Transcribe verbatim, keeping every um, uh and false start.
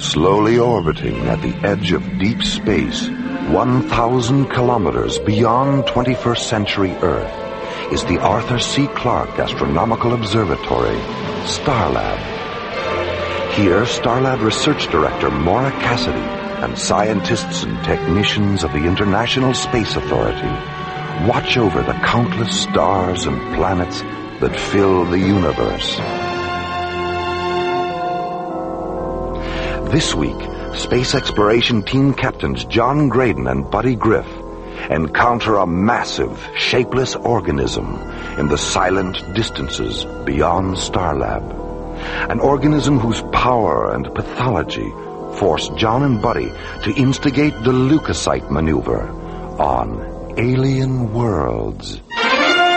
Slowly orbiting at the edge of deep space, one thousand kilometers beyond twenty-first century Earth, is the Arthur C. Clarke Astronomical Observatory, Starlab. Here, Starlab Research Director Maura Cassidy and scientists and technicians of the International Space Authority watch over the countless stars and planets that fill the universe. This week, Space Exploration Team Captains John Graydon and Buddy Griff encounter a massive, shapeless organism in the silent distances beyond Starlab. An organism whose power and pathology forced John and Buddy to instigate the leukocyte maneuver on alien worlds.